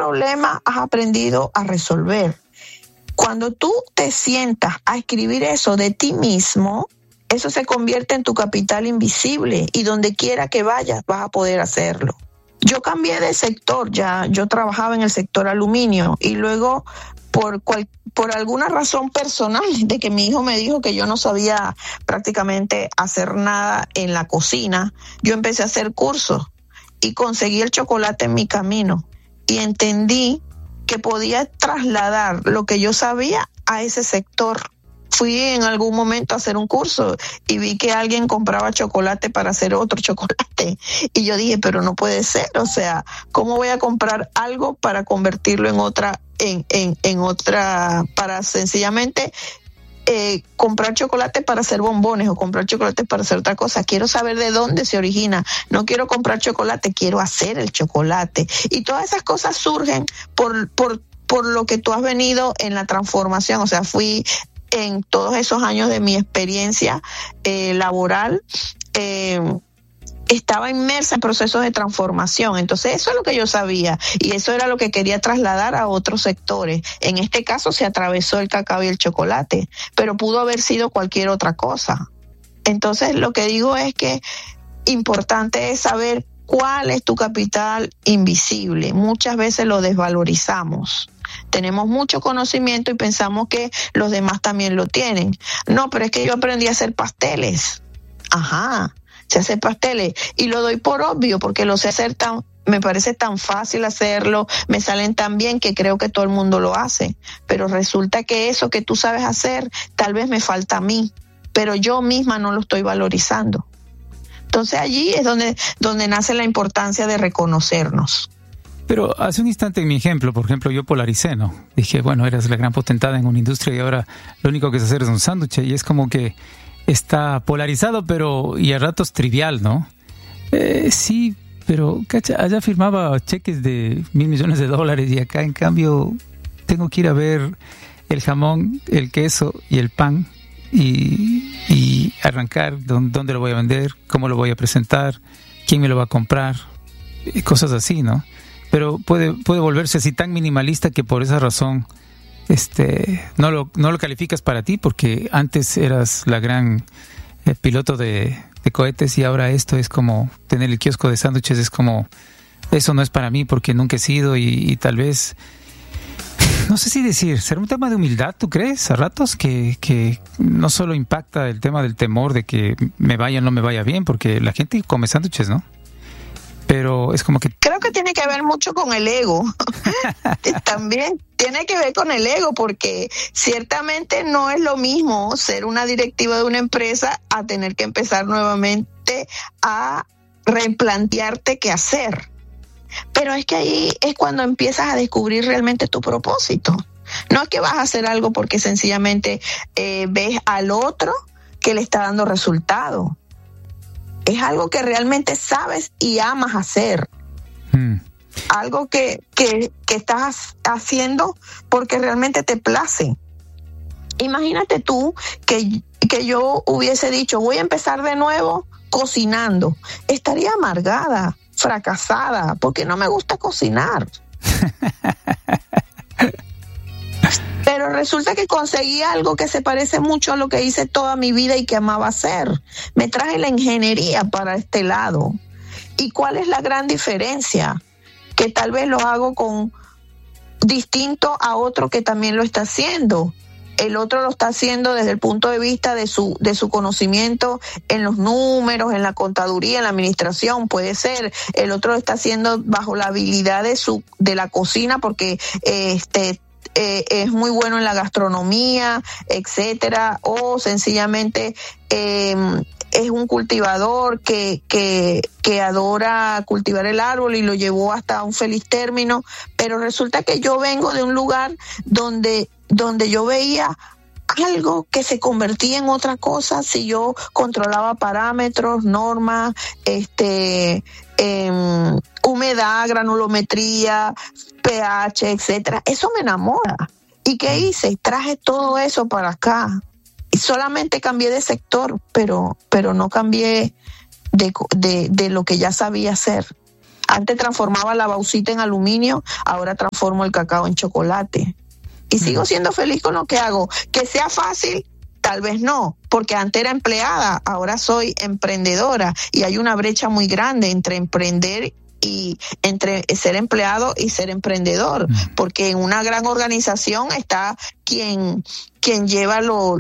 problema has aprendido a resolver? Cuando tú te sientas a escribir eso de ti mismo, eso se convierte en tu capital invisible y donde quiera que vayas vas a poder hacerlo. Yo cambié de sector, yo trabajaba en el sector aluminio y luego por alguna razón personal de que mi hijo me dijo que yo no sabía prácticamente hacer nada en la cocina, yo empecé a hacer cursos y conseguí el chocolate en mi camino y entendí que podía trasladar lo que yo sabía a ese sector. Fui en algún momento a hacer un curso y vi que alguien compraba chocolate para hacer otro chocolate. Y yo dije, pero no puede ser, o sea, ¿cómo voy a comprar algo para convertirlo en otra, para sencillamente comprar chocolate para hacer bombones o comprar chocolate para hacer otra cosa? Quiero saber de dónde se origina. No quiero comprar chocolate, quiero hacer el chocolate. Y todas esas cosas surgen por lo que tú has venido en la transformación. O sea, fui en todos esos años de mi experiencia laboral, estaba inmersa en procesos de transformación. Entonces eso es lo que yo sabía y eso era lo que quería trasladar a otros sectores. En este caso se atravesó el cacao y el chocolate, pero pudo haber sido cualquier otra cosa. Entonces lo que digo es que importante es saber cuál es tu capital invisible. Muchas veces lo desvalorizamos. Tenemos mucho conocimiento y pensamos que los demás también lo tienen. No, pero es que yo aprendí a hacer pasteles. Ajá, sé hacer pasteles y lo doy por obvio porque lo sé hacer me parece tan fácil hacerlo, me salen tan bien que creo que todo el mundo lo hace. Pero resulta que eso que tú sabes hacer tal vez me falta a mí, pero yo misma no lo estoy valorizando. Entonces allí es donde nace la importancia de reconocernos. Pero hace un instante en mi ejemplo, por ejemplo, yo polaricé, ¿no? Dije, bueno, eras la gran potentada en una industria y ahora lo único que sé hacer es un sándwich y es como que está polarizado, pero y a ratos trivial, ¿no? Sí, pero cacha, allá firmaba cheques de $1,000 millones y acá en cambio tengo que ir a ver el jamón, el queso y el pan y arrancar dónde lo voy a vender, cómo lo voy a presentar, quién me lo va a comprar, y cosas así, ¿no? Pero puede volverse así tan minimalista que por esa razón no lo calificas para ti, porque antes eras la gran piloto de cohetes y ahora esto es como tener el kiosco de sándwiches, es como eso no es para mí porque nunca he sido y tal vez no sé si decir, ¿será un tema de humildad, tú crees, a ratos? Que no solo impacta el tema del temor de que me vaya o no me vaya bien, porque la gente come sándwiches, ¿no? Pero es como que... Creo que tiene que ver mucho con el ego. También tiene que ver con el ego, porque ciertamente no es lo mismo ser una directiva de una empresa a tener que empezar nuevamente a replantearte qué hacer. Pero es que ahí es cuando empiezas a descubrir realmente tu propósito. No es que vas a hacer algo porque sencillamente ves al otro que le está dando resultado. Es algo que realmente sabes y amas hacer. Algo que estás haciendo porque realmente te place. Imagínate tú que yo hubiese dicho, voy a empezar de nuevo cocinando. Estaría amargada, fracasada, porque no me gusta cocinar. Pero resulta que conseguí algo que se parece mucho a lo que hice toda mi vida y que amaba hacer. Me traje la ingeniería para este lado. ¿Y cuál es la gran diferencia? Que tal vez lo hago con distinto a otro que también lo está haciendo. El otro lo está haciendo desde el punto de vista de su conocimiento en los números, en la contaduría, en la administración, puede ser. El otro lo está haciendo bajo la habilidad de la cocina porque es muy bueno en la gastronomía, etcétera, o sencillamente es un cultivador que adora cultivar el árbol y lo llevó hasta un feliz término. Pero resulta que yo vengo de un lugar donde yo veía algo que se convertía en otra cosa si yo controlaba parámetros, normas, humedad, granulometría, pH, etcétera. Eso me enamora. ¿Y qué hice? Traje todo eso para acá. Y solamente cambié de sector, pero no cambié de lo que ya sabía hacer. Antes transformaba la bauxita en aluminio, ahora transformo el cacao en chocolate. Y sigo siendo feliz con lo que hago. Que sea fácil, tal vez no, porque antes era empleada, ahora soy emprendedora. Y hay una brecha muy grande entre emprender y entre ser empleado y ser emprendedor, porque en una gran organización está quien lleva lo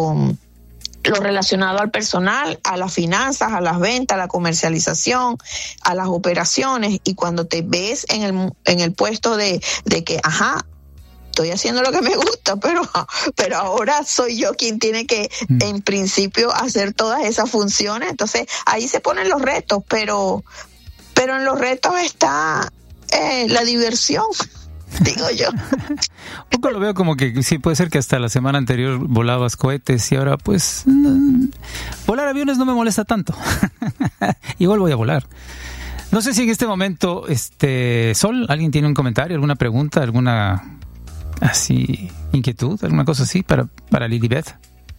relacionado al personal, a las finanzas, a las ventas, a la comercialización, a las operaciones, y cuando te ves en el puesto de que, estoy haciendo lo que me gusta, pero ahora soy yo quien tiene que, en principio, hacer todas esas funciones. Entonces, ahí se ponen los retos, pero en los retos está la diversión, digo yo. Un poco lo veo como que sí, puede ser que hasta la semana anterior volabas cohetes y ahora pues volar aviones no me molesta tanto. Igual voy a volar. No sé si en este momento, Sol, ¿alguien tiene un comentario, alguna pregunta, alguna así inquietud, alguna cosa así para Lilibet?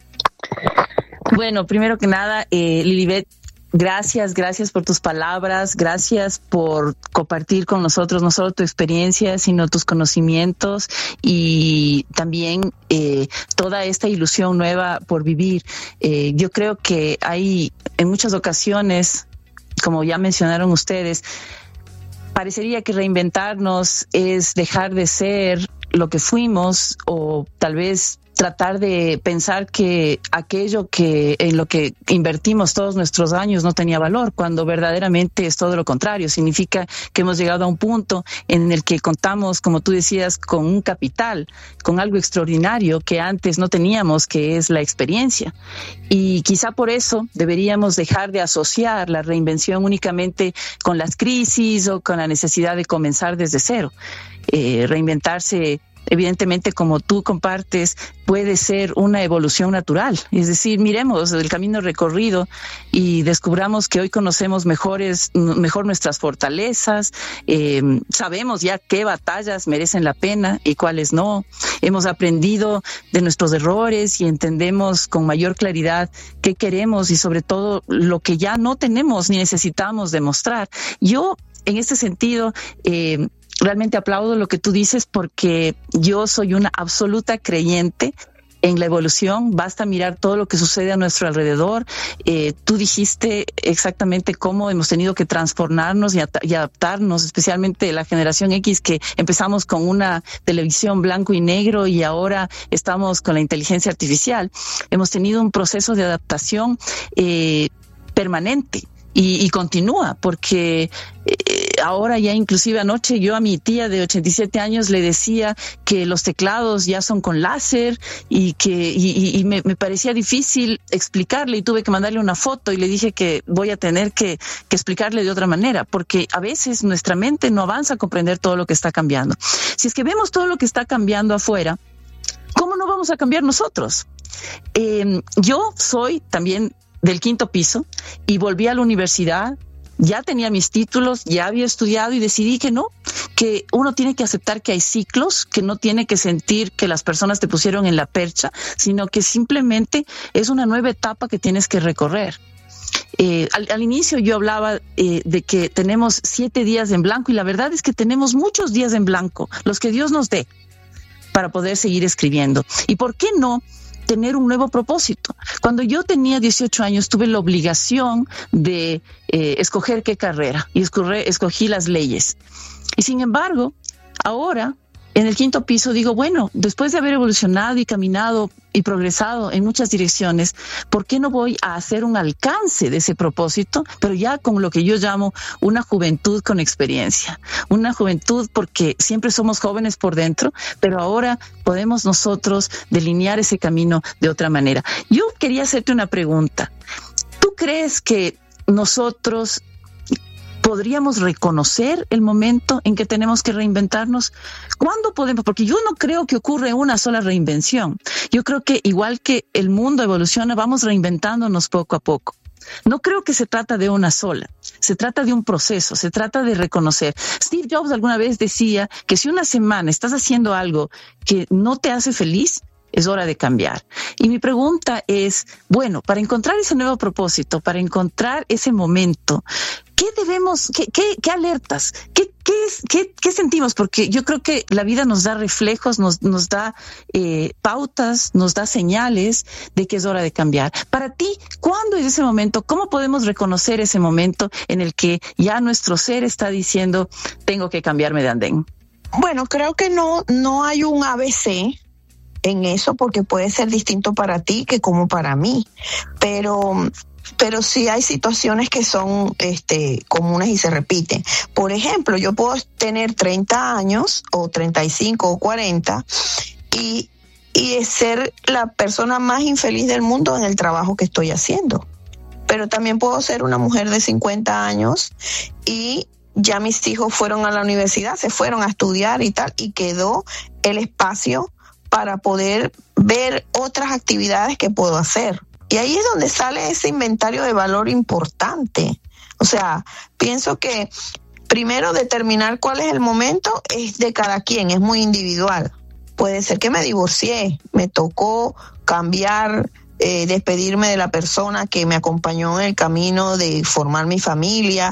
Bueno, primero que nada, Lilibet, gracias por tus palabras, gracias por compartir con nosotros no solo tu experiencia, sino tus conocimientos y también toda esta ilusión nueva por vivir. Yo creo que hay en muchas ocasiones, como ya mencionaron ustedes, parecería que reinventarnos es dejar de ser lo que fuimos, o tal vez tratar de pensar que aquello que en lo que invertimos todos nuestros años no tenía valor, cuando verdaderamente es todo lo contrario. Significa que hemos llegado a un punto en el que contamos, como tú decías, con un capital, con algo extraordinario que antes no teníamos, que es la experiencia. Y quizá por eso deberíamos dejar de asociar la reinvención únicamente con las crisis o con la necesidad de comenzar desde cero. Reinventarse, evidentemente, como tú compartes, puede ser una evolución natural. Es decir, miremos el camino recorrido y descubramos que hoy conocemos mejor nuestras fortalezas, sabemos ya qué batallas merecen la pena y cuáles no. Hemos aprendido de nuestros errores y entendemos con mayor claridad qué queremos y sobre todo lo que ya no tenemos ni necesitamos demostrar. Yo, en este sentido, realmente aplaudo lo que tú dices, porque yo soy una absoluta creyente en la evolución. Basta mirar todo lo que sucede a nuestro alrededor. Tú dijiste exactamente cómo hemos tenido que transformarnos y adaptarnos, especialmente la generación X, que empezamos con una televisión blanco y negro y ahora estamos con la inteligencia artificial. Hemos tenido un proceso de adaptación permanente. Y continúa, porque ahora ya inclusive anoche yo a mi tía de 87 años le decía que los teclados ya son con láser y que me parecía difícil explicarle y tuve que mandarle una foto y le dije que voy a tener que explicarle de otra manera, porque a veces nuestra mente no avanza a comprender todo lo que está cambiando. Si es que vemos todo lo que está cambiando afuera, ¿cómo no vamos a cambiar nosotros? Yo soy también del 5º piso y volví a la universidad, ya tenía mis títulos, ya había estudiado y decidí que no, que uno tiene que aceptar que hay ciclos, que no tiene que sentir que las personas te pusieron en la percha, sino que simplemente es una nueva etapa que tienes que recorrer. Al inicio yo hablaba de que tenemos 7 días en blanco y la verdad es que tenemos muchos días en blanco, los que Dios nos dé para poder seguir escribiendo. ¿Y por qué no tener un nuevo propósito? Cuando yo tenía 18 años tuve la obligación de escoger qué carrera y escogí las leyes. Y sin embargo, ahora en el 5º piso digo, bueno, después de haber evolucionado y caminado y progresado en muchas direcciones, ¿por qué no voy a hacer un alcance de ese propósito? Pero ya con lo que yo llamo una juventud con experiencia. Una juventud porque siempre somos jóvenes por dentro, pero ahora podemos nosotros delinear ese camino de otra manera. Yo quería hacerte una pregunta. ¿Tú crees que nosotros podríamos reconocer el momento en que tenemos que reinventarnos? ¿Cuándo podemos? Porque yo no creo que ocurra una sola reinvención. Yo creo que igual que el mundo evoluciona, vamos reinventándonos poco a poco. No creo que se trata de una sola, se trata de un proceso, se trata de reconocer. Steve Jobs alguna vez decía que si una semana estás haciendo algo que no te hace feliz, es hora de cambiar. Y mi pregunta es, bueno, para encontrar ese nuevo propósito, para encontrar ese momento, ¿qué debemos, qué alertas, qué sentimos? Porque yo creo que la vida nos da reflejos, nos da pautas, nos da señales de que es hora de cambiar. Para ti, ¿cuándo es ese momento? ¿Cómo podemos reconocer ese momento en el que ya nuestro ser está diciendo, tengo que cambiarme de andén? Bueno, creo que no hay un ABC en eso, porque puede ser distinto para ti que como para mí, pero sí hay situaciones que son comunes y se repiten. Por ejemplo, yo puedo tener 30 años o 35 o 40 y ser la persona más infeliz del mundo en el trabajo que estoy haciendo. Pero también puedo ser una mujer de 50 años y ya mis hijos fueron a la universidad, se fueron a estudiar y tal, y quedó el espacio para poder ver otras actividades que puedo hacer. Y ahí es donde sale ese inventario de valor importante. O sea, pienso que primero determinar cuál es el momento es de cada quien, es muy individual. Puede ser que me divorcié, me tocó cambiar, despedirme de la persona que me acompañó en el camino de formar mi familia,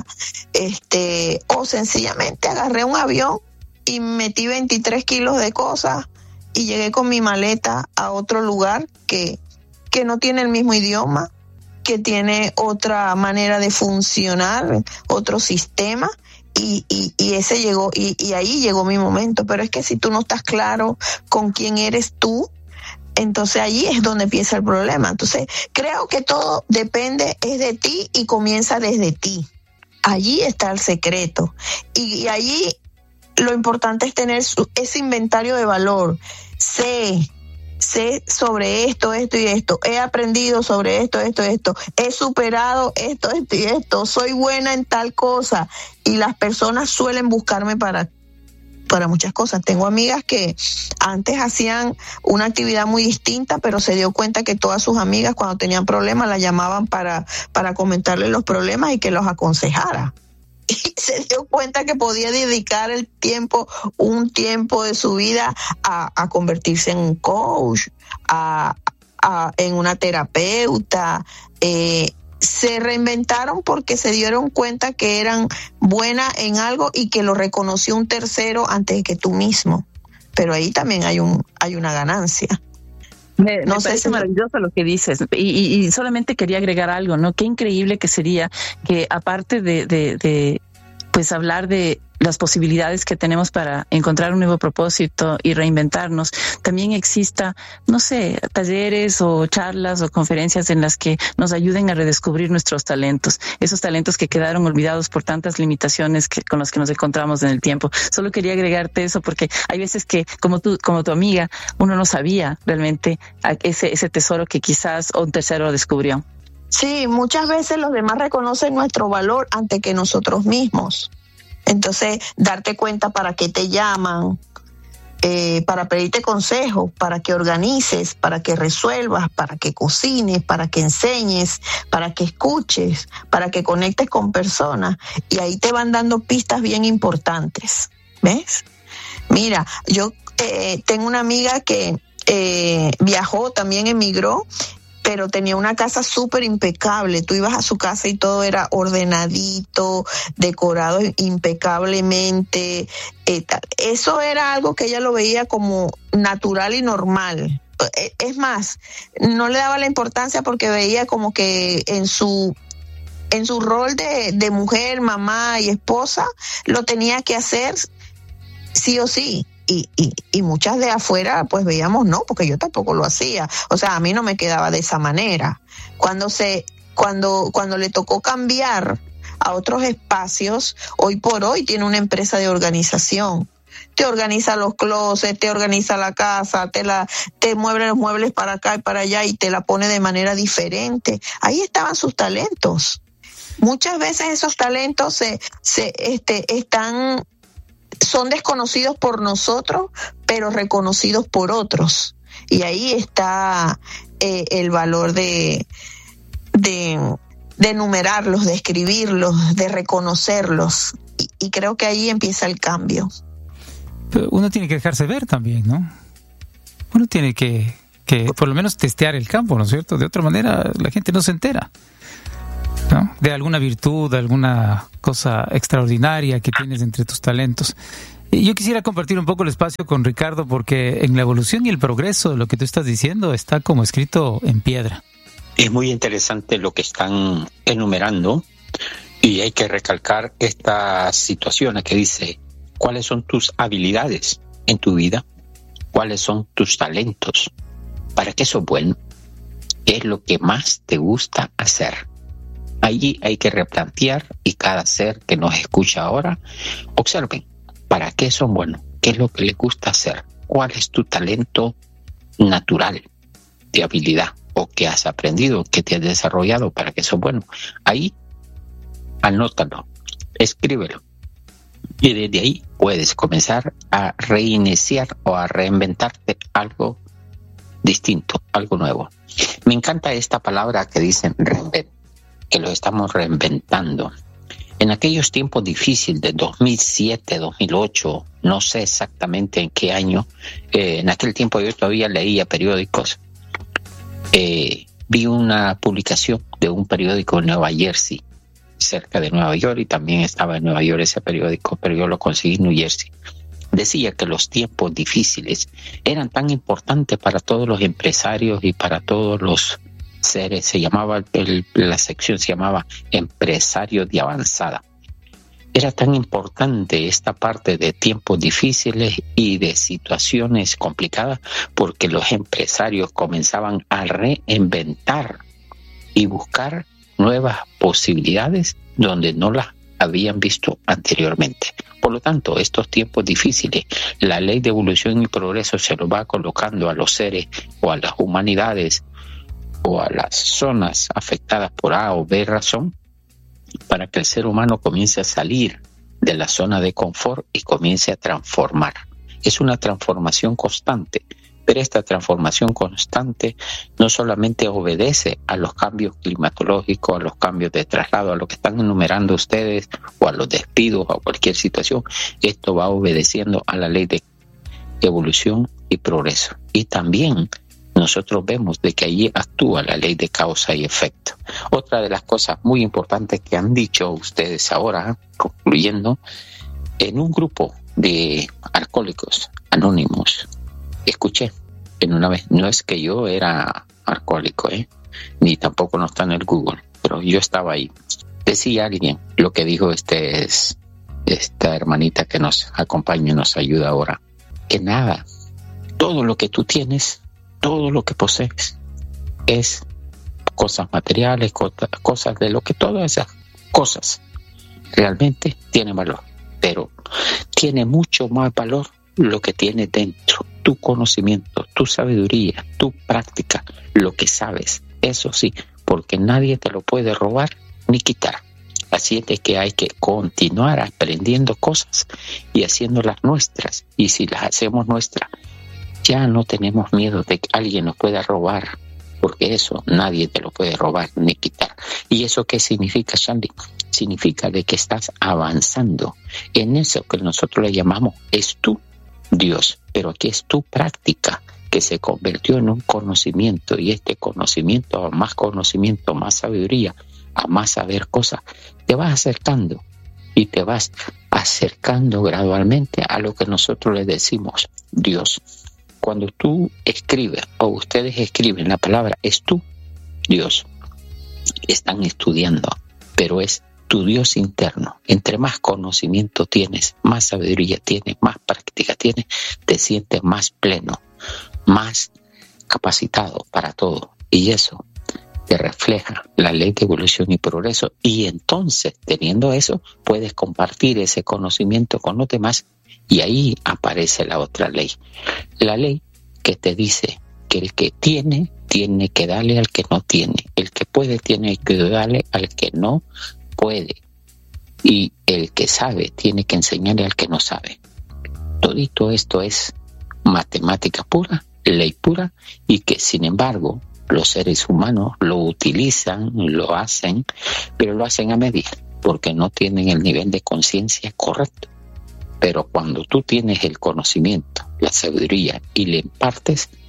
o sencillamente agarré un avión y metí 23 kilos de cosas y llegué con mi maleta a otro lugar que no tiene el mismo idioma, que tiene otra manera de funcionar, otro sistema, y ese llegó, y ahí llegó mi momento. Pero es que si tú no estás claro con quién eres tú, entonces allí es donde empieza el problema. Entonces creo que todo depende, es de ti y comienza desde ti. Allí está el secreto. Y allí lo importante es tener ese inventario de valor. Sé sobre esto y esto. He aprendido sobre esto. He superado esto y esto. Soy buena en tal cosa. Y las personas suelen buscarme para muchas cosas. Tengo amigas que antes hacían una actividad muy distinta, pero se dio cuenta que todas sus amigas cuando tenían problemas la llamaban para comentarle los problemas y que los aconsejara. Y se dio cuenta que podía dedicar un tiempo de su vida a convertirse en un coach, en una terapeuta. Se reinventaron porque se dieron cuenta que eran buenas en algo y que lo reconoció un tercero antes que tú mismo. Pero ahí también hay una ganancia. Me parece maravilloso lo que dices, y solamente quería agregar algo, ¿no? Qué increíble que sería que, aparte de pues hablar de las posibilidades que tenemos para encontrar un nuevo propósito y reinventarnos, también exista, no sé, talleres o charlas o conferencias en las que nos ayuden a redescubrir nuestros talentos, esos talentos que quedaron olvidados por tantas limitaciones con las que nos encontramos en el tiempo. Solo quería agregarte eso porque hay veces que, como tu amiga, uno no sabía realmente ese tesoro que quizás un tercero descubrió. Sí, muchas veces los demás reconocen nuestro valor antes que nosotros mismos. Entonces, darte cuenta para qué te llaman, para pedirte consejos, para que organices, para que resuelvas, para que cocines, para que enseñes, para que escuches, para que conectes con personas. Y ahí te van dando pistas bien importantes. ¿Ves? Mira, yo tengo una amiga que viajó, también emigró, pero tenía una casa súper impecable. Tú ibas a su casa y todo era ordenadito, decorado impecablemente. Eso era algo que ella lo veía como natural y normal. Es más, no le daba la importancia porque veía como que en su rol de mujer, mamá y esposa, lo tenía que hacer sí o sí. Y muchas de afuera pues veíamos no, porque yo tampoco lo hacía. O sea, a mí no me quedaba de esa manera. Cuando le tocó cambiar a otros espacios, hoy por hoy tiene una empresa de organización. Te organiza los closets, te organiza la casa, te mueve los muebles para acá y para allá y te la pone de manera diferente. Ahí estaban sus talentos. Muchas veces esos talentos son desconocidos por nosotros, pero reconocidos por otros. Y ahí está el valor de enumerarlos, de escribirlos, de reconocerlos. Y creo que ahí empieza el cambio. Pero uno tiene que dejarse ver también, ¿no? Uno tiene que que por lo menos testear el campo, ¿no es cierto? De otra manera la gente no se entera, ¿no? De alguna virtud, de alguna cosa extraordinaria que tienes entre tus talentos. Y yo quisiera compartir un poco el espacio con Ricardo, porque en la evolución y el progreso, lo que tú estás diciendo está como escrito en piedra. Es muy interesante lo que están enumerando, y hay que recalcar estas situaciones que dice: ¿cuáles son tus habilidades en tu vida? ¿Cuáles son tus talentos? ¿Para qué sos bueno? ¿Qué es lo que más te gusta hacer? Allí hay que replantear, y cada ser que nos escucha ahora, observen, ¿para qué son buenos? ¿Qué es lo que les gusta hacer? ¿Cuál es tu talento natural de habilidad? ¿O qué has aprendido, qué te has desarrollado para que sos bueno? Ahí, anótalo, escríbelo. Y desde ahí puedes comenzar a reiniciar o a reinventarte algo distinto, algo nuevo. Me encanta esta palabra que dicen reinvent, que lo estamos reinventando. En aquellos tiempos difíciles de 2007, 2008, no sé exactamente en qué año, en aquel tiempo yo todavía leía periódicos. Vi una publicación de un periódico en Nueva Jersey, cerca de Nueva York, y también estaba en Nueva York ese periódico, pero yo lo conseguí en New Jersey. Decía que los tiempos difíciles eran tan importantes para todos los empresarios y para todos los seres. Se llamaba, la sección se llamaba Empresarios de Avanzada. Era tan importante esta parte de tiempos difíciles y de situaciones complicadas, porque los empresarios comenzaban a reinventar y buscar nuevas posibilidades donde no las habían visto anteriormente. Por lo tanto, estos tiempos difíciles, la ley de evolución y progreso se lo va colocando a los seres o a las humanidades o a las zonas afectadas por A o B razón, para que el ser humano comience a salir de la zona de confort y comience a transformar. Es una transformación constante, pero esta transformación constante no solamente obedece a los cambios climatológicos, a los cambios de traslado, a lo que están enumerando ustedes, o a los despidos, o a cualquier situación. Esto va obedeciendo a la ley de evolución y progreso. Y también nosotros vemos de que allí actúa la ley de causa y efecto. Otra de las cosas muy importantes que han dicho ustedes ahora, concluyendo, en un grupo de alcohólicos anónimos, escuché en una vez, no es que yo era alcohólico, ni tampoco no está en el Google, pero yo estaba ahí. Decía alguien, lo que dijo esta hermanita que nos acompaña y nos ayuda ahora, que nada, todo lo que tú tienes, todo lo que posees es cosas materiales, cosas de lo que todas esas cosas realmente tienen valor, pero tiene mucho más valor lo que tienes dentro, tu conocimiento, tu sabiduría, tu práctica, lo que sabes, eso sí, porque nadie te lo puede robar ni quitar. Así es de que hay que continuar aprendiendo cosas y haciéndolas nuestras, y si las hacemos nuestras, ya no tenemos miedo de que alguien nos pueda robar, porque eso nadie te lo puede robar ni quitar. ¿Y eso qué significa, Shandy? Significa de que estás avanzando en eso que nosotros le llamamos es tú, Dios, pero aquí es tu práctica que se convirtió en un conocimiento, y este conocimiento, a más conocimiento, más sabiduría, a más saber cosas, te vas acercando y te vas acercando gradualmente a lo que nosotros le decimos Dios. Cuando tú escribes o ustedes escriben la palabra es tú, Dios, están estudiando, pero es tu Dios interno. Entre más conocimiento tienes, más sabiduría tienes, más práctica tienes, te sientes más pleno, más capacitado para todo. Y eso te refleja la ley de evolución y progreso. Y entonces, teniendo eso, puedes compartir ese conocimiento con los demás. Y ahí aparece la otra ley. La ley que te dice que el que tiene, tiene que darle al que no tiene. El que puede, tiene que darle al que no puede. Y el que sabe, tiene que enseñarle al que no sabe. Todito esto es matemática pura, ley pura, y que sin embargo los seres humanos lo utilizan, lo hacen, pero lo hacen a medida, porque no tienen el nivel de conciencia correcto. Pero cuando tú tienes el conocimiento, la sabiduría y le impartes,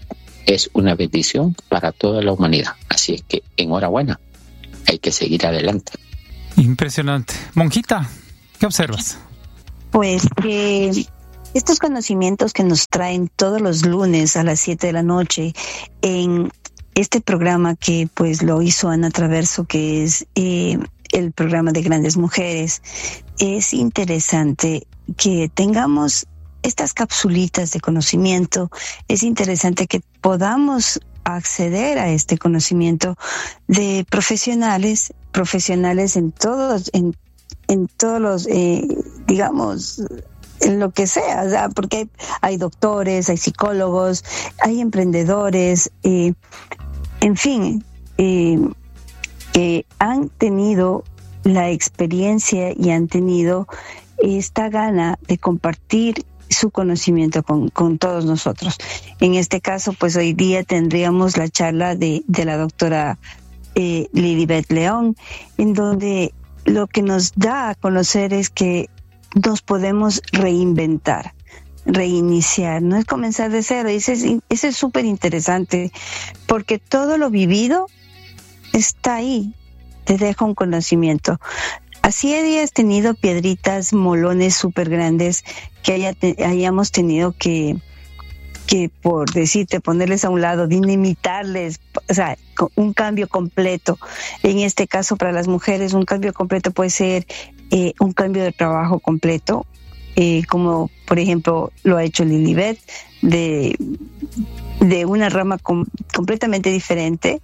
es una bendición para toda la humanidad. Así es que enhorabuena, hay que seguir adelante. Impresionante. Monjita, ¿qué observas? Pues que estos conocimientos que nos traen todos los lunes a las 7 de la noche en este programa que pues lo hizo Ana Traverso, que es el programa de Grandes Mujeres, es interesante que tengamos estas capsulitas de conocimiento. Es interesante que podamos acceder a este conocimiento de profesionales en todos los, digamos, en lo que sea, o sea, porque hay doctores, hay psicólogos, hay emprendedores, en fin, que han tenido la experiencia y han tenido esta gana de compartir su conocimiento con todos nosotros. En este caso, pues hoy día tendríamos la charla de la doctora Lilibet León, en donde lo que nos da a conocer es que nos podemos reinventar, reiniciar, no es comenzar de cero. Ese es súper interesante, porque todo lo vivido está ahí, te deja un conocimiento. Así hayas tenido piedritas, molones súper grandes que hayamos tenido que por decirte, ponerles a un lado, dinamitarles, o sea, un cambio completo. En este caso, para las mujeres, un cambio completo puede ser un cambio de trabajo completo, como por ejemplo lo ha hecho Lilibet, de una rama completamente diferente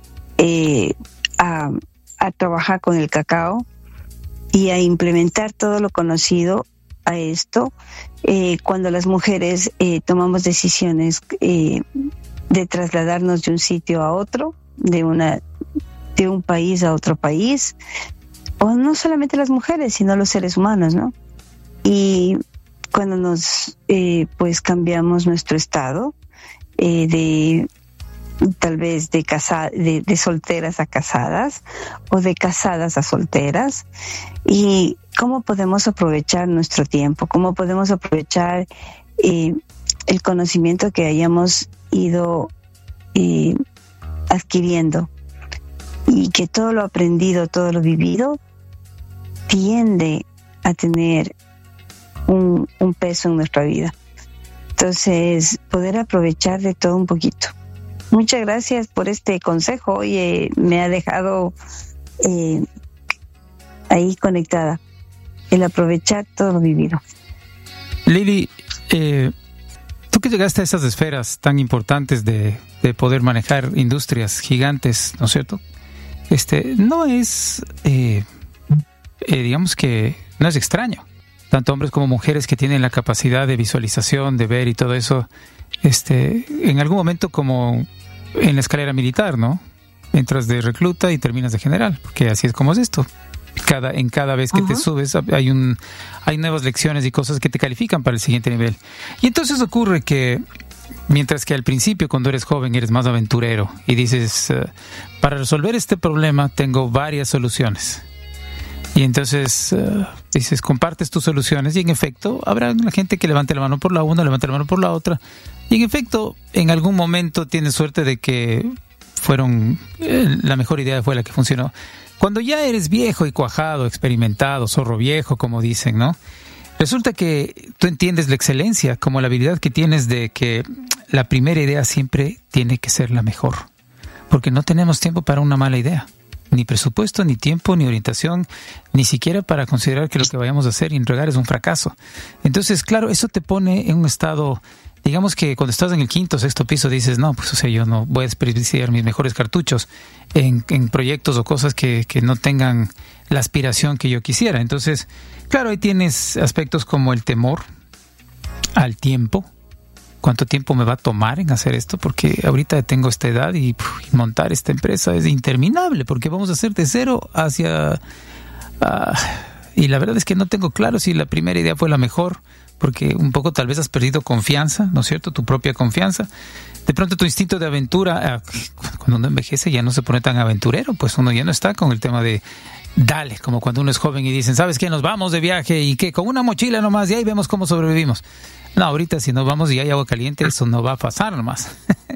a trabajar con el cacao y a implementar todo lo conocido a esto. Cuando las mujeres tomamos decisiones de trasladarnos de un sitio a otro, de un país a otro país, o no solamente las mujeres, sino los seres humanos, ¿no? Y cuando nos pues cambiamos nuestro estado tal vez de solteras a casadas o de casadas a solteras, y cómo podemos aprovechar nuestro tiempo, cómo podemos aprovechar el conocimiento que hayamos ido adquiriendo, y que todo lo aprendido, todo lo vivido tiende a tener un peso en nuestra vida. Entonces, poder aprovechar de todo un poquito. Muchas gracias por este consejo. Oye, me ha dejado ahí conectada. El aprovechar todo lo vivido. Lili, tú que llegaste a esas esferas tan importantes de poder manejar industrias gigantes, ¿no es cierto? No es, digamos que no es extraño. Tanto hombres como mujeres que tienen la capacidad de visualización, de ver y todo eso, en algún momento como en la escalera militar, ¿no? Entras de recluta y terminas de general, porque así es como es esto. En cada vez que te subes hay nuevas lecciones y cosas que te califican para el siguiente nivel. Y entonces ocurre que mientras que al principio, cuando eres joven, eres más aventurero y dices, para resolver este problema tengo varias soluciones. Y entonces dices, compartes tus soluciones, y en efecto habrá la gente que levante la mano por la una, levante la mano por la otra, y en efecto en algún momento tienes suerte de que la mejor idea fue la que funcionó. Cuando ya eres viejo y cuajado, experimentado, zorro viejo, como dicen, ¿no? Resulta que tú entiendes la excelencia como la habilidad que tienes de que la primera idea siempre tiene que ser la mejor, porque no tenemos tiempo para una mala idea. Ni presupuesto, ni tiempo, ni orientación, ni siquiera para considerar que lo que vayamos a hacer y entregar es un fracaso. Entonces, claro, eso te pone en un estado, digamos que cuando estás en el quinto o sexto piso dices, no, pues o sea, yo no voy a desperdiciar mis mejores cartuchos en proyectos o cosas que no tengan la aspiración que yo quisiera. Entonces, claro, ahí tienes aspectos como el temor al tiempo. ¿Cuánto tiempo me va a tomar en hacer esto? Porque ahorita tengo esta edad y montar esta empresa es interminable, porque vamos a hacer de cero hacia... y la verdad es que no tengo claro si la primera idea fue la mejor, porque un poco tal vez has perdido confianza, ¿no es cierto? Tu propia confianza. De pronto tu instinto de aventura, cuando uno envejece ya no se pone tan aventurero, pues uno ya no está con el tema de... Dale, como cuando uno es joven y dicen, ¿sabes qué? Nos vamos de viaje y que con una mochila nomás y ahí vemos cómo sobrevivimos. No, ahorita si nos vamos y hay agua caliente, eso no va a pasar nomás.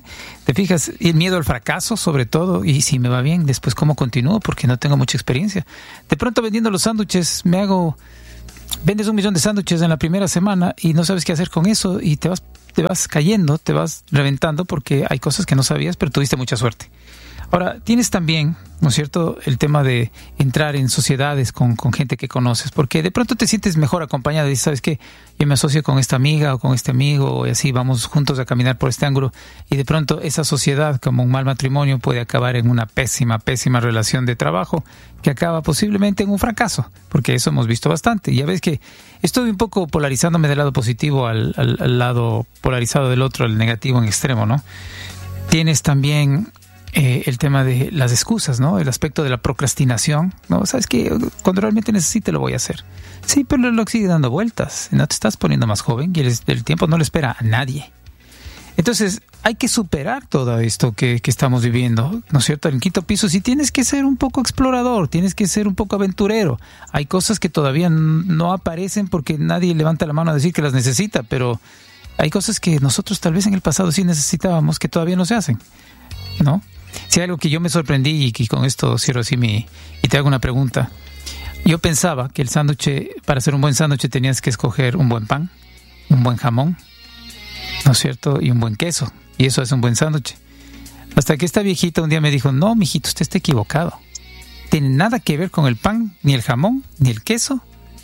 te fijas, el miedo al fracaso sobre todo, y si me va bien, después cómo continúo, porque no tengo mucha experiencia. De pronto vendiendo los sándwiches, vendes 1 millón de sándwiches en la primera semana y no sabes qué hacer con eso y te vas cayendo, te vas reventando porque hay cosas que no sabías, pero tuviste mucha suerte. Ahora, tienes también, ¿no es cierto?, el tema de entrar en sociedades con gente que conoces, porque de pronto te sientes mejor acompañado y dices, ¿sabes qué? Yo me asocio con esta amiga o con este amigo y así vamos juntos a caminar por este ángulo, y de pronto esa sociedad, como un mal matrimonio, puede acabar en una pésima relación de trabajo que acaba posiblemente en un fracaso, porque eso hemos visto bastante. Ya ves que estoy un poco polarizándome del lado positivo al lado polarizado del otro, al negativo en extremo, ¿no? Tienes también el tema de las excusas, ¿no? El aspecto de la procrastinación, ¿no? Sabes que cuando realmente necesite lo voy a hacer. Sí, pero lo sigue dando vueltas. No te estás poniendo más joven y el tiempo no le espera a nadie. Entonces, hay que superar todo esto que estamos viviendo, ¿no es cierto? En el 5º piso sí tienes que ser un poco explorador, tienes que ser un poco aventurero. Hay cosas que todavía no aparecen porque nadie levanta la mano a decir que las necesita, pero hay cosas que nosotros tal vez en el pasado sí necesitábamos que todavía no se hacen, ¿no? Si hay algo que yo me sorprendí, y con esto cierro así y te hago una pregunta. Yo pensaba que el sándwich, para hacer un buen sándwich tenías que escoger un buen pan, un buen jamón, ¿no es cierto?, y un buen queso, y eso es un buen sándwich. Hasta que esta viejita un día me dijo, no, mijito, usted está equivocado. Tiene nada que ver con el pan, ni el jamón, ni el queso.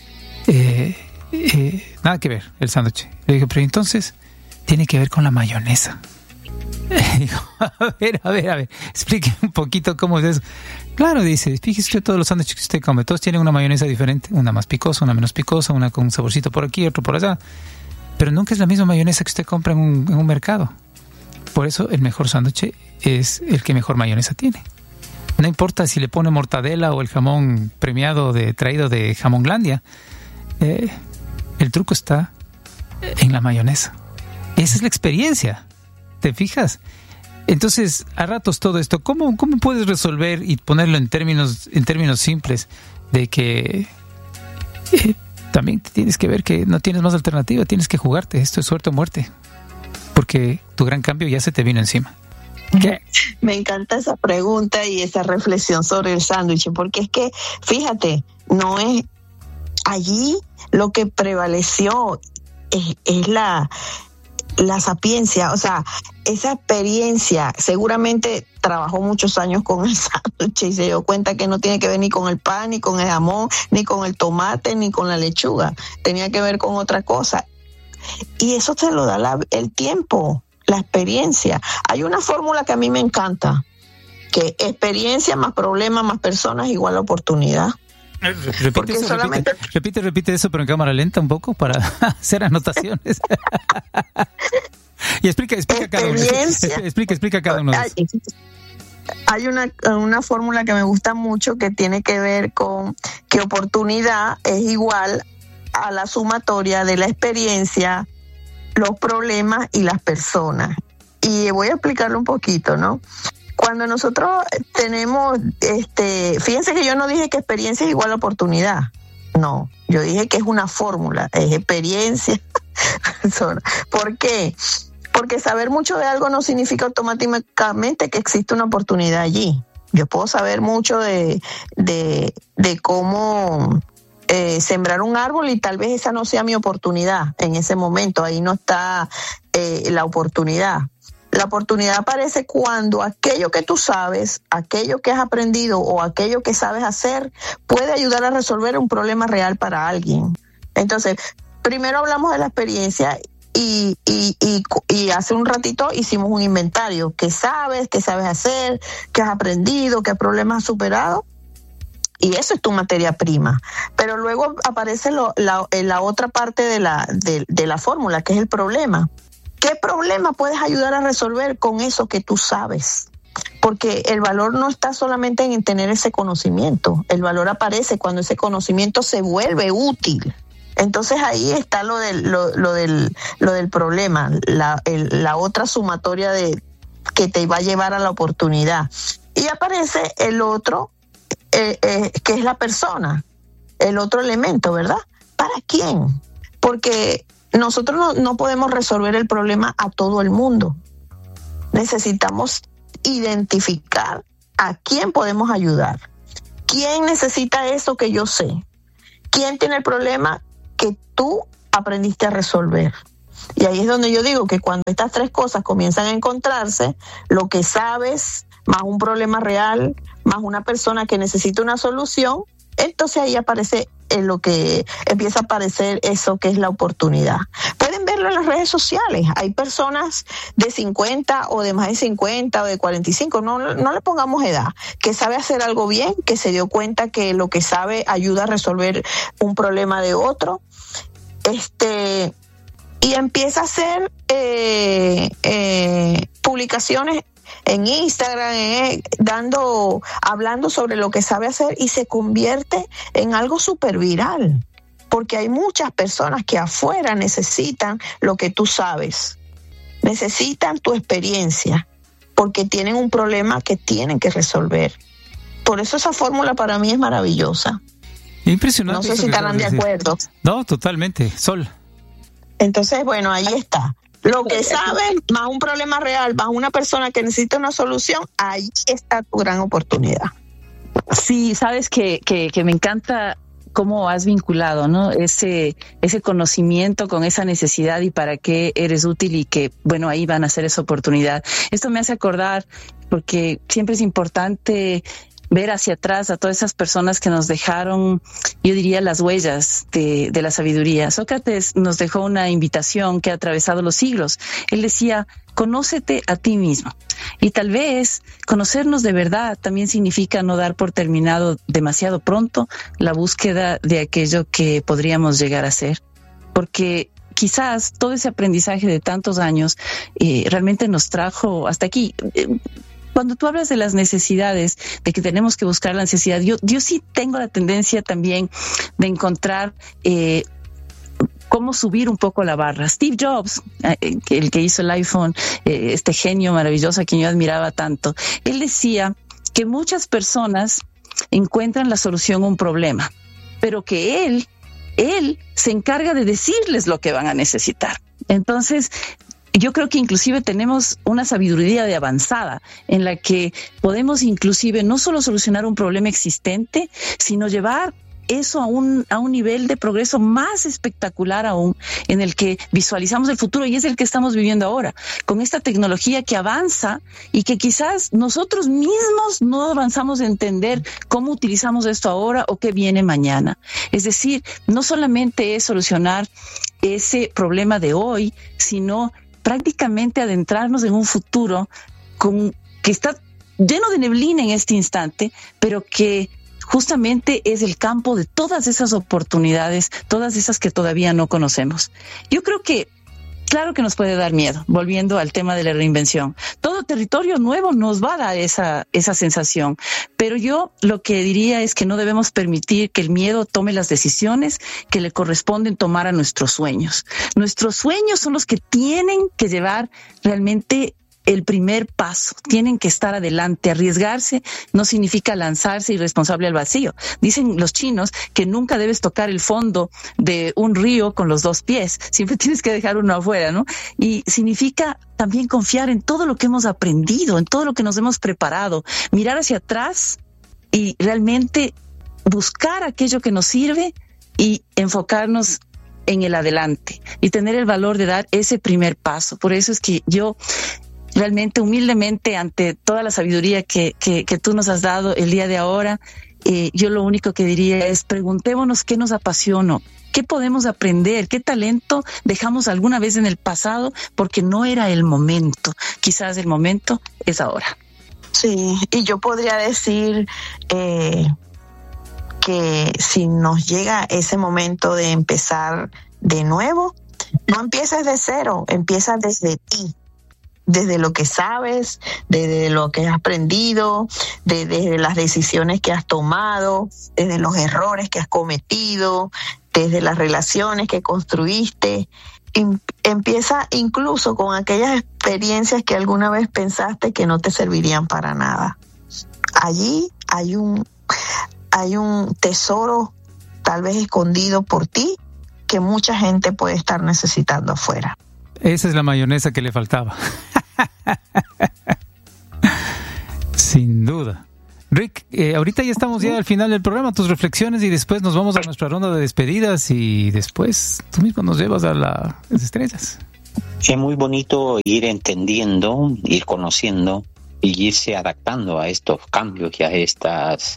Nada que ver el sándwich. Le dije, pero entonces tiene que ver con la mayonesa. Digo, a ver, explique un poquito cómo es eso. Claro, dice, fíjese usted, todos los sándwiches que usted come, todos tienen una mayonesa diferente, una más picosa, una menos picosa, una con un saborcito por aquí, otro por allá, pero nunca es la misma mayonesa que usted compra en un mercado. Por eso el mejor sándwich es el que mejor mayonesa tiene. No importa si le pone mortadela o el jamón premiado traído de Jamonlandia, el truco está en la mayonesa. Esa es la experiencia. ¿Te fijas? Entonces, a ratos todo esto, ¿cómo puedes resolver y ponerlo en términos simples de que también tienes que ver que no tienes más alternativa, tienes que jugarte, esto es suerte o muerte, porque tu gran cambio ya se te vino encima? ¿Qué? Me encanta esa pregunta y esa reflexión sobre el sándwich, porque es que, fíjate, no es allí lo que prevaleció, es la sapiencia, o sea, esa experiencia. Seguramente trabajó muchos años con el sándwich y se dio cuenta que no tiene que ver ni con el pan, ni con el jamón, ni con el tomate, ni con la lechuga. Tenía que ver con otra cosa. Y eso te lo da el tiempo, la experiencia. Hay una fórmula que a mí me encanta, que experiencia más problema más personas igual a oportunidad. Repite eso, pero en cámara lenta un poco para hacer anotaciones. Y explica cada uno. Explica cada uno de esos. Hay una fórmula que me gusta mucho que tiene que ver con que oportunidad es igual a la sumatoria de la experiencia, los problemas y las personas. Y voy a explicarlo un poquito, ¿no? Cuando nosotros tenemos, fíjense que yo no dije que experiencia es igual a oportunidad. No, yo dije que es una fórmula, es experiencia. ¿Por qué? Porque saber mucho de algo no significa automáticamente que existe una oportunidad allí. Yo puedo saber mucho de cómo sembrar un árbol y tal vez esa no sea mi oportunidad en ese momento. Ahí no está la oportunidad. La oportunidad aparece cuando aquello que tú sabes, aquello que has aprendido o aquello que sabes hacer puede ayudar a resolver un problema real para alguien. Entonces, primero hablamos de la experiencia y hace un ratito hicimos un inventario. ¿Qué sabes hacer? ¿Qué has aprendido? ¿Qué problemas has superado? Y eso es tu materia prima. Pero luego aparece la otra parte de la fórmula, que es el problema. ¿Qué problema puedes ayudar a resolver con eso que tú sabes? Porque el valor no está solamente en tener ese conocimiento. El valor aparece cuando ese conocimiento se vuelve útil. Entonces ahí está lo del problema, la otra sumatoria que te va a llevar a la oportunidad. Y aparece el otro, que es la persona, el otro elemento, ¿verdad? ¿Para quién? Porque nosotros no podemos resolver el problema a todo el mundo. necesitamos identificar a quién podemos ayudar. ¿Quién necesita eso que yo sé? ¿Quién tiene el problema que tú aprendiste a resolver? Y ahí es donde yo digo que cuando estas tres cosas comienzan a encontrarse, lo que sabes, más un problema real, más una persona que necesita una solución, entonces ahí aparece lo que empieza a aparecer eso que es la oportunidad. Pueden verlo en las redes sociales. Hay personas de 50 o de más de 50 o de 45, no le pongamos edad, que sabe hacer algo bien, que se dio cuenta que lo que sabe ayuda a resolver un problema de otro. Y empieza a hacer publicaciones en Instagram, hablando sobre lo que sabe hacer, y se convierte en algo súper viral, porque hay muchas personas que afuera necesitan lo que tú sabes, necesitan tu experiencia, porque tienen un problema que tienen que resolver. Por eso esa fórmula para mí es maravillosa. Impresionante. No sé si estarán de acuerdo. No, totalmente, Sol. Entonces, bueno, ahí está. Lo que saben, más un problema real, más una persona que necesita una solución, ahí está tu gran oportunidad. Sí, sabes que me encanta cómo has vinculado, ¿no? Ese conocimiento con esa necesidad y para qué eres útil, y que, bueno, ahí van a ser esa oportunidad. Esto me hace acordar, porque siempre es importante ver hacia atrás a todas esas personas que nos dejaron, yo diría, las huellas de la sabiduría. Sócrates nos dejó una invitación que ha atravesado los siglos. Él decía: conócete a ti mismo. Y tal vez conocernos de verdad también significa no dar por terminado demasiado pronto la búsqueda de aquello que podríamos llegar a ser. Porque quizás todo ese aprendizaje de tantos años realmente nos trajo hasta aquí. Cuando tú hablas de las necesidades, de que tenemos que buscar la necesidad, yo sí tengo la tendencia también de encontrar cómo subir un poco la barra. Steve Jobs, el que hizo el iPhone, este genio maravilloso a quien yo admiraba tanto, él decía que muchas personas encuentran la solución a un problema, pero que él se encarga de decirles lo que van a necesitar. Entonces, yo creo que inclusive tenemos una sabiduría de avanzada en la que podemos inclusive no solo solucionar un problema existente, sino llevar eso a un nivel de progreso más espectacular aún, en el que visualizamos el futuro, y es el que estamos viviendo ahora, con esta tecnología que avanza y que quizás nosotros mismos no avanzamos a entender cómo utilizamos esto ahora o qué viene mañana. Es decir, no solamente es solucionar ese problema de hoy, sino prácticamente adentrarnos en un futuro que está lleno de neblina en este instante, pero que justamente es el campo de todas esas oportunidades, todas esas que todavía no conocemos. Yo creo que, claro que nos puede dar miedo, volviendo al tema de la reinvención. Todo territorio nuevo nos va a dar esa sensación, pero yo lo que diría es que no debemos permitir que el miedo tome las decisiones que le corresponden tomar a nuestros sueños. Nuestros sueños son los que tienen que llevar realmente el primer paso, tienen que estar adelante. Arriesgarse no significa lanzarse irresponsable al vacío. Dicen los chinos que nunca debes tocar el fondo de un río con los dos pies, siempre tienes que dejar uno afuera, ¿no? Y significa también confiar en todo lo que hemos aprendido, en todo lo que nos hemos preparado, mirar hacia atrás y realmente buscar aquello que nos sirve y enfocarnos en el adelante y tener el valor de dar ese primer paso. Por eso es que yo realmente, humildemente, ante toda la sabiduría que tú nos has dado el día de ahora, yo lo único que diría es: preguntémonos qué nos apasiona, qué podemos aprender, qué talento dejamos alguna vez en el pasado porque no era el momento. Quizás el momento es ahora. Sí, y yo podría decir que si nos llega ese momento de empezar de nuevo, no empieces de cero, empiezas desde ti. Desde lo que sabes, desde lo que has aprendido, desde las decisiones que has tomado, desde los errores que has cometido, desde las relaciones que construiste. Empieza incluso con aquellas experiencias que alguna vez pensaste que no te servirían para nada. Allí hay un tesoro tal vez escondido por ti que mucha gente puede estar necesitando afuera. Esa es la mayonesa que le faltaba. Sin duda. Rick, ahorita ya estamos ya al final del programa, tus reflexiones, y después nos vamos a nuestra ronda de despedidas y después tú mismo nos llevas a las estrellas. Es muy bonito ir entendiendo, ir conociendo y irse adaptando a estos cambios y a estas...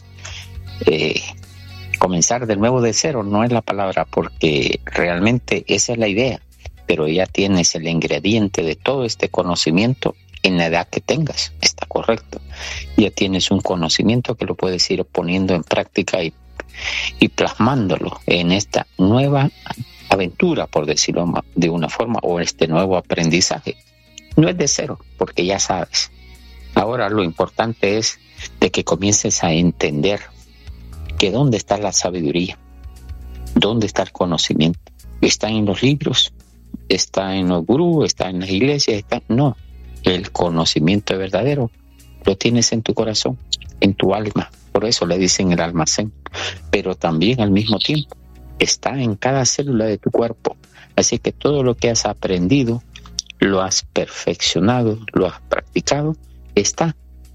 comenzar de nuevo de cero no es la palabra, porque realmente esa es la idea, pero ya tienes el ingrediente de todo este conocimiento en la edad que tengas, está correcto. Ya tienes un conocimiento que lo puedes ir poniendo en práctica y plasmándolo en esta nueva aventura, por decirlo de una forma, o este nuevo aprendizaje. No es de cero, porque ya sabes. Ahora lo importante es de que comiences a entender que dónde está la sabiduría, dónde está el conocimiento. ¿Está en los libros? ¿Está en los gurús? ¿Está en las iglesias? No. El conocimiento verdadero lo tienes en tu corazón, en tu alma. Por eso le dicen el almacén. Pero también al mismo tiempo está en cada célula de tu cuerpo. Así que todo lo que has aprendido, lo has perfeccionado, lo has practicado, está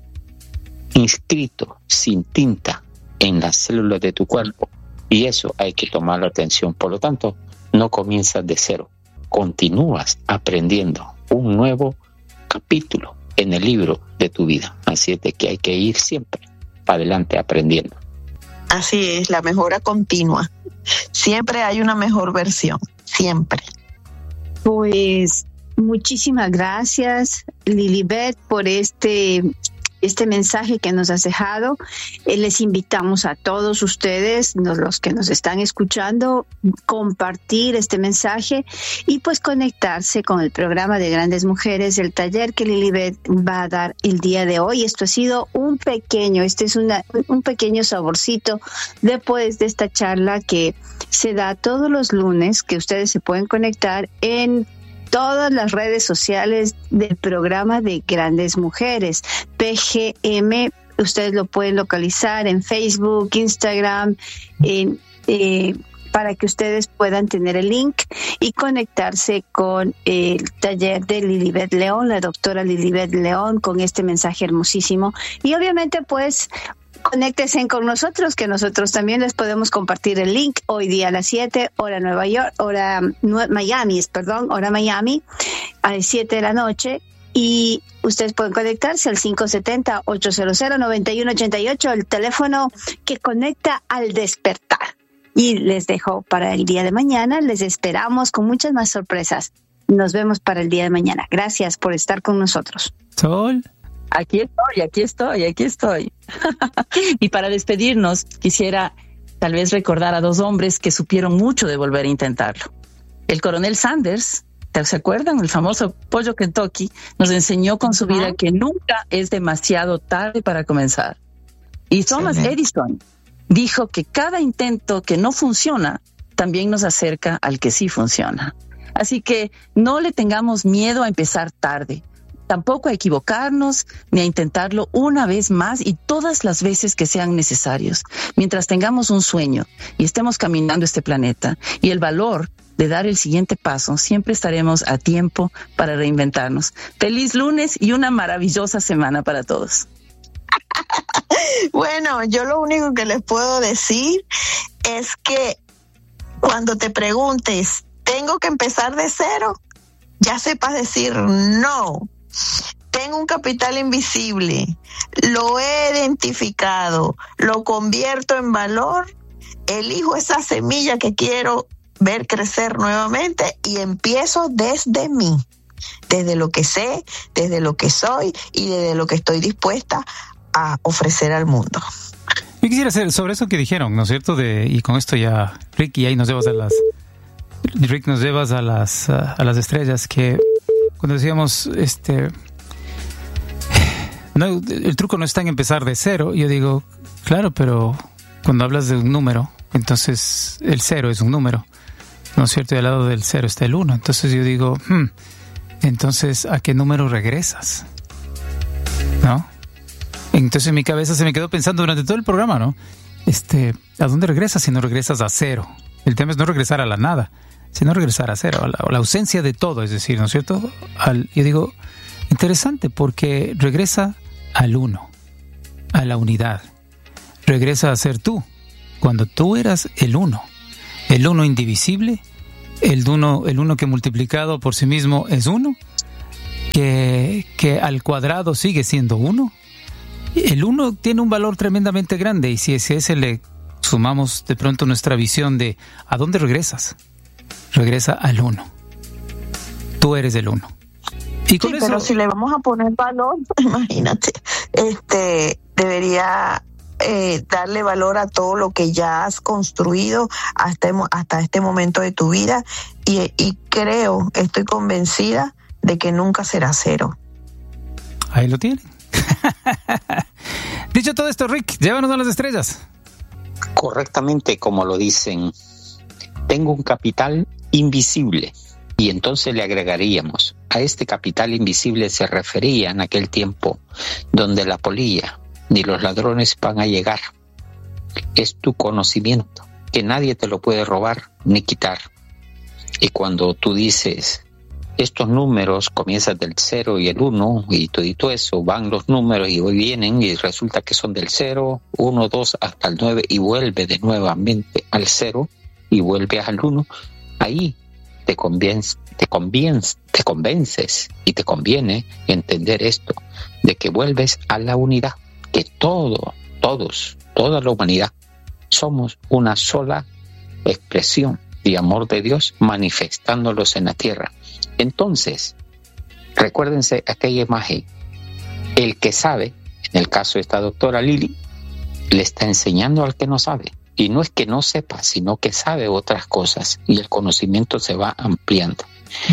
inscrito sin tinta en las células de tu cuerpo. Y eso hay que tomarlo atención. Por lo tanto, no comienzas de cero. Continúas aprendiendo un nuevo capítulo en el libro de tu vida. Así es de que hay que ir siempre para adelante aprendiendo. Así es, la mejora continua. Siempre hay una mejor versión, siempre. Pues muchísimas gracias, Lilibet, por este mensaje que nos has dejado. Les invitamos a todos ustedes, los que nos están escuchando, compartir este mensaje y pues conectarse con el programa de Grandes Mujeres, el taller que Lilibet va a dar el día de hoy. Esto ha sido un pequeño saborcito después de esta charla que se da todos los lunes, que ustedes se pueden conectar en todas las redes sociales del programa de Grandes Mujeres, PGM. Ustedes lo pueden localizar en Facebook, Instagram, para que ustedes puedan tener el link y conectarse con el taller de Lilibet León, la doctora Lilibet León, con este mensaje hermosísimo. Y obviamente, pues, conéctense con nosotros, que nosotros también les podemos compartir el link hoy día a las 7, hora Miami, a las 7 de la noche. Y ustedes pueden conectarse al 570-800-9188, el teléfono que conecta al despertar. Y les dejo para el día de mañana. Les esperamos con muchas más sorpresas. Nos vemos para el día de mañana. Gracias por estar con nosotros. Sol. Aquí estoy. Y para despedirnos, quisiera tal vez recordar a dos hombres que supieron mucho de volver a intentarlo. El coronel Sanders, ¿se acuerdan? El famoso pollo Kentucky, nos enseñó con su vida que nunca es demasiado tarde para comenzar. Y Thomas Edison dijo que cada intento que no funciona también nos acerca al que sí funciona. Así que no le tengamos miedo a empezar tarde. Tampoco a equivocarnos ni a intentarlo una vez más y todas las veces que sean necesarios. Mientras tengamos un sueño y estemos caminando este planeta y el valor de dar el siguiente paso, siempre estaremos a tiempo para reinventarnos. Feliz lunes y una maravillosa semana para todos. Bueno, yo lo único que les puedo decir es que cuando te preguntes, ¿tengo que empezar de cero? Ya sepas decir no. Tengo un capital invisible, lo he identificado, lo convierto en valor, elijo esa semilla que quiero ver crecer nuevamente y empiezo desde mí, desde lo que sé, desde lo que soy y desde lo que estoy dispuesta a ofrecer al mundo. Yo quisiera hacer sobre eso que dijeron, ¿no es cierto? Y con esto ya, Rick, y ahí nos llevas a las estrellas, que cuando decíamos, no, el truco no está en empezar de cero. Yo digo, claro, pero cuando hablas de un número, entonces el cero es un número, ¿no es cierto? Y al lado del cero está el 1. Entonces yo digo, entonces, ¿a qué número regresas? ¿No? Entonces en mi cabeza se me quedó pensando durante todo el programa, ¿no? ¿A dónde regresas si no regresas a cero? El tema es no regresar a la nada, sino regresar a cero, a la ausencia de todo, es decir, ¿no es cierto? Yo digo, interesante porque regresa al uno, a la unidad. Regresa a ser tú, cuando tú eras el uno indivisible, el uno que multiplicado por sí mismo es uno, que al cuadrado sigue siendo uno. El uno tiene un valor tremendamente grande, y si a ese le sumamos de pronto nuestra visión de ¿a dónde regresas? Regresa al uno. Tú eres el uno. Y con eso, pero si le vamos a poner valor, imagínate, debería darle valor a todo lo que ya has construido hasta este momento de tu vida, y estoy convencida de que nunca será cero. Ahí lo tienen. Dicho todo esto, Rick, llévanos a las estrellas. Correctamente, como lo dicen, tengo un capital invisible. Y entonces le agregaríamos, a este capital invisible se refería en aquel tiempo donde la polilla ni los ladrones van a llegar. Es tu conocimiento, que nadie te lo puede robar ni quitar. Y cuando tú dices, estos números comienzan del 0 y el 1, y todo eso, van los números y hoy vienen y resulta que son del 0, 1, 2 hasta el 9 y vuelve de nuevamente al 0 y vuelve al 1, ahí te convences y te conviene entender esto, de que vuelves a la unidad, que toda la humanidad somos una sola expresión de amor de Dios manifestándolos en la tierra. Entonces, recuérdense aquella imagen, el que sabe, en el caso de esta doctora Lili, le está enseñando al que no sabe. Y no es que no sepa, sino que sabe otras cosas y el conocimiento se va ampliando.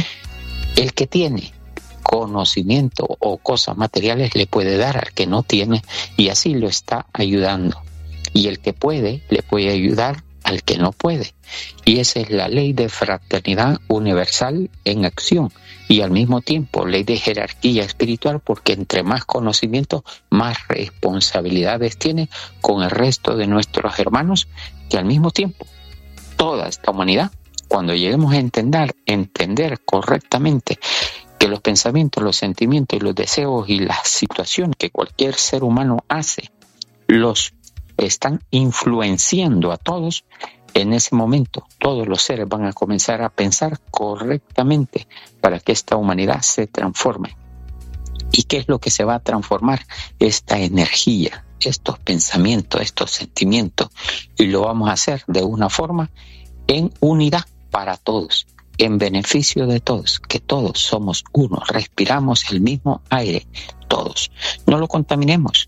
El que tiene conocimiento o cosas materiales le puede dar al que no tiene y así lo está ayudando. Y el que puede, le puede ayudar al que no puede. Y esa es la ley de fraternidad universal en acción y al mismo tiempo ley de jerarquía espiritual, porque entre más conocimiento, más responsabilidades tiene con el resto de nuestros hermanos, que al mismo tiempo toda esta humanidad, cuando lleguemos a entender correctamente que los pensamientos, los sentimientos y los deseos y las situaciones que cualquier ser humano hace, los están influenciando a todos, en ese momento todos los seres van a comenzar a pensar correctamente para que esta humanidad se transforme. ¿Y qué es lo que se va a transformar? Esta energía, estos pensamientos, estos sentimientos, y lo vamos a hacer de una forma en unidad para todos, en beneficio de todos, que todos somos uno, respiramos el mismo aire, todos, no lo contaminemos.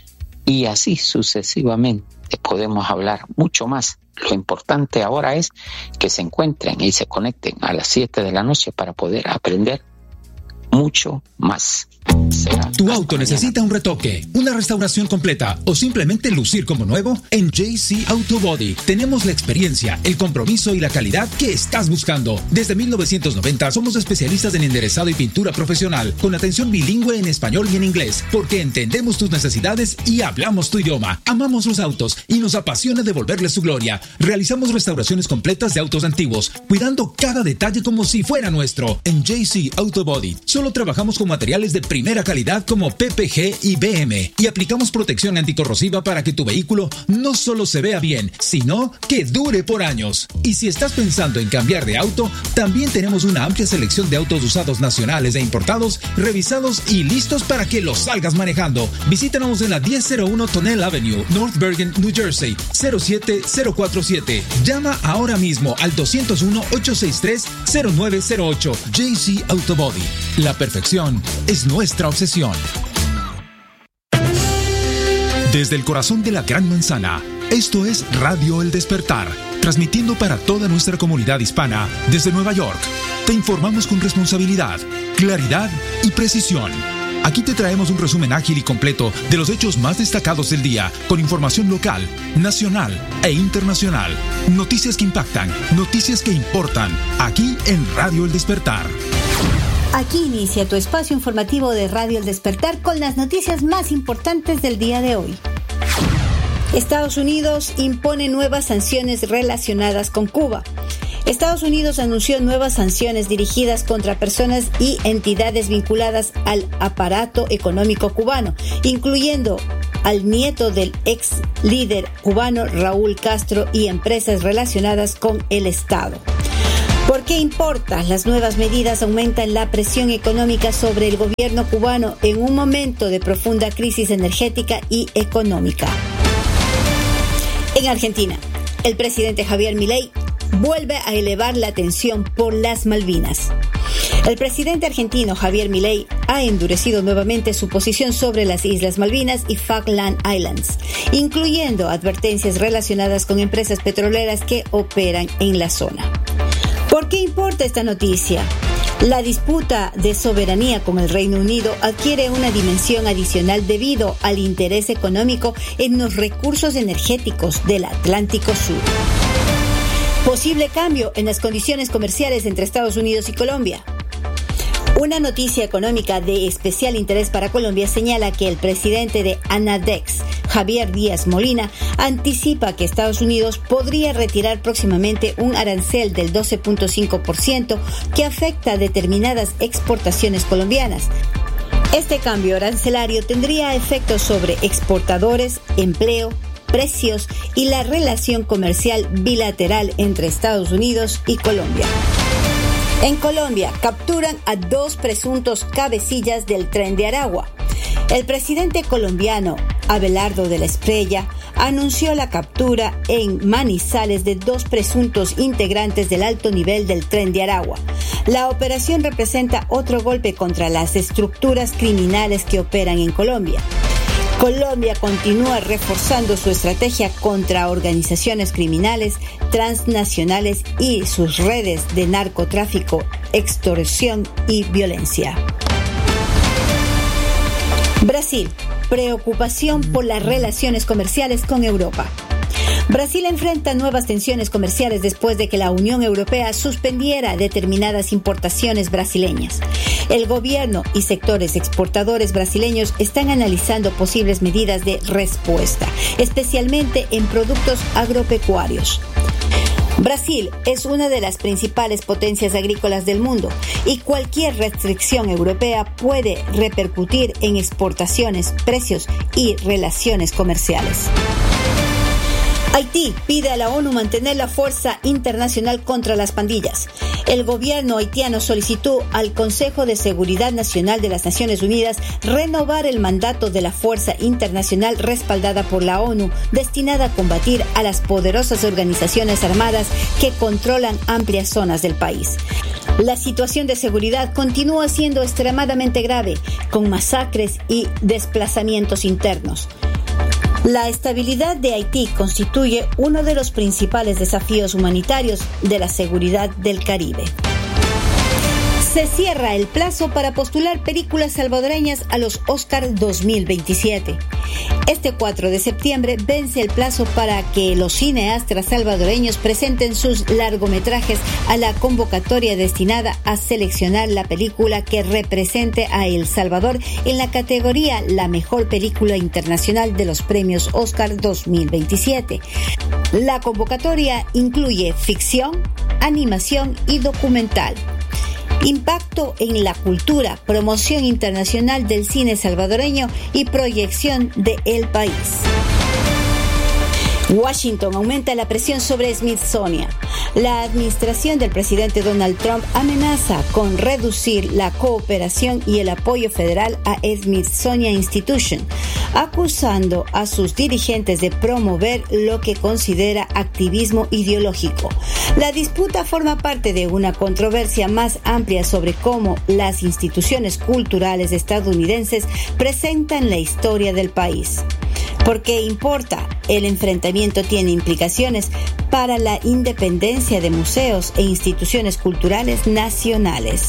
Y así sucesivamente podemos hablar mucho más. Lo importante ahora es que se encuentren y se conecten a las 7 de la noche para poder aprender mucho más. ¿Tu auto necesita un retoque, una restauración completa o simplemente lucir como nuevo? En JC Auto Body tenemos la experiencia, el compromiso y la calidad que estás buscando. Desde 1990 somos especialistas en enderezado y pintura profesional, con atención bilingüe en español y en inglés, porque entendemos tus necesidades y hablamos tu idioma. Amamos los autos y nos apasiona devolverles su gloria. Realizamos restauraciones completas de autos antiguos, cuidando cada detalle como si fuera nuestro. En JC Auto Body solo trabajamos con materiales de primera calidad como PPG y BM y aplicamos protección anticorrosiva para que tu vehículo no solo se vea bien, sino que dure por años. Y si estás pensando en cambiar de auto, también tenemos una amplia selección de autos usados nacionales e importados, revisados y listos para que los salgas manejando. Visítanos en la 1001 Tonnelle Avenue, North Bergen, New Jersey, 07047. Llama ahora mismo al 201-863-0908. JC Auto Body. La perfección es nuestra obsesión. Desde el corazón de la Gran Manzana, esto es Radio El Despertar, transmitiendo para toda nuestra comunidad hispana desde Nueva York. Te informamos con responsabilidad, claridad y precisión. Aquí te traemos un resumen ágil y completo de los hechos más destacados del día, con información local, nacional e internacional. Noticias que impactan, noticias que importan, aquí en Radio El Despertar. Aquí inicia tu espacio informativo de Radio El Despertar con las noticias más importantes del día de hoy. Estados Unidos impone nuevas sanciones relacionadas con Cuba. Estados Unidos anunció nuevas sanciones dirigidas contra personas y entidades vinculadas al aparato económico cubano, incluyendo al nieto del ex líder cubano Raúl Castro y empresas relacionadas con el Estado. ¿Por qué importa? Las nuevas medidas aumentan la presión económica sobre el gobierno cubano en un momento de profunda crisis energética y económica. En Argentina, el presidente Javier Milei vuelve a elevar la tensión por las Malvinas. El presidente argentino Javier Milei ha endurecido nuevamente su posición sobre las Islas Malvinas y Falkland Islands, incluyendo advertencias relacionadas con empresas petroleras que operan en la zona. ¿Por qué importa esta noticia? La disputa de soberanía con el Reino Unido adquiere una dimensión adicional debido al interés económico en los recursos energéticos del Atlántico Sur. Posible cambio en las condiciones comerciales entre Estados Unidos y Colombia. Una noticia económica de especial interés para Colombia señala que el presidente de Anadex, Javier Díaz Molina, anticipa que Estados Unidos podría retirar próximamente un arancel del 12.5% que afecta a determinadas exportaciones colombianas. Este cambio arancelario tendría efectos sobre exportadores, empleo, precios y la relación comercial bilateral entre Estados Unidos y Colombia. En Colombia capturan a 2 presuntos cabecillas del Tren de Aragua. El presidente colombiano Abelardo de la Espriella anunció la captura en Manizales de 2 presuntos integrantes del alto nivel del Tren de Aragua. La operación representa otro golpe contra las estructuras criminales que operan en Colombia. Colombia continúa reforzando su estrategia contra organizaciones criminales transnacionales y sus redes de narcotráfico, extorsión y violencia. Brasil, preocupación por las relaciones comerciales con Europa. Brasil enfrenta nuevas tensiones comerciales después de que la Unión Europea suspendiera determinadas importaciones brasileñas. El gobierno y sectores exportadores brasileños están analizando posibles medidas de respuesta, especialmente en productos agropecuarios. Brasil es una de las principales potencias agrícolas del mundo y cualquier restricción europea puede repercutir en exportaciones, precios y relaciones comerciales. Haití pide a la ONU mantener la fuerza internacional contra las pandillas. El gobierno haitiano solicitó al Consejo de Seguridad Nacional de las Naciones Unidas renovar el mandato de la fuerza internacional respaldada por la ONU, destinada a combatir a las poderosas organizaciones armadas que controlan amplias zonas del país. La situación de seguridad continúa siendo extremadamente grave, con masacres y desplazamientos internos. La estabilidad de Haití constituye uno de los principales desafíos humanitarios de la seguridad del Caribe. Se cierra el plazo para postular películas salvadoreñas a los Oscar 2027. Este 4 de septiembre vence el plazo para que los cineastas salvadoreños presenten sus largometrajes a la convocatoria destinada a seleccionar la película que represente a El Salvador en la categoría La Mejor Película Internacional de los Premios Oscar 2027. La convocatoria incluye ficción, animación y documental. Impacto en la cultura, promoción internacional del cine salvadoreño y proyección de el país. Washington aumenta la presión sobre Smithsonian. La administración del presidente Donald Trump amenaza con reducir la cooperación y el apoyo federal a Smithsonian Institution, acusando a sus dirigentes de promover lo que considera activismo ideológico. La disputa forma parte de una controversia más amplia sobre cómo las instituciones culturales estadounidenses presentan la historia del país. ¿Por qué importa? El enfrentamiento tiene implicaciones para la independencia de museos e instituciones culturales nacionales.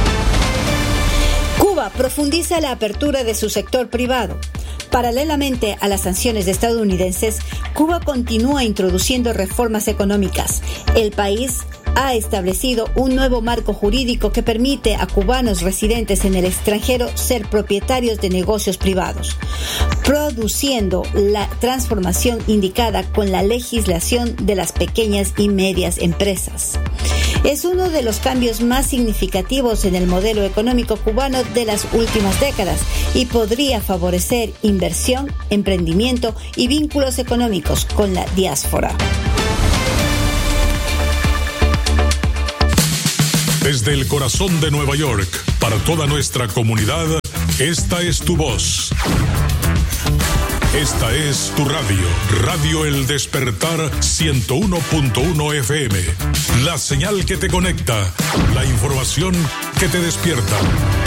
Cuba profundiza la apertura de su sector privado. Paralelamente a las sanciones estadounidenses, Cuba continúa introduciendo reformas económicas. El país ha establecido un nuevo marco jurídico que permite a cubanos residentes en el extranjero ser propietarios de negocios privados, produciendo la transformación indicada con la legislación de las pequeñas y medias empresas. Es uno de los cambios más significativos en el modelo económico cubano de las últimas décadas y podría favorecer inversión, emprendimiento y vínculos económicos con la diáspora. Desde el corazón de Nueva York, para toda nuestra comunidad, esta es tu voz. Esta es tu radio, Radio El Despertar 101.1 FM. La señal que te conecta, la información que te despierta.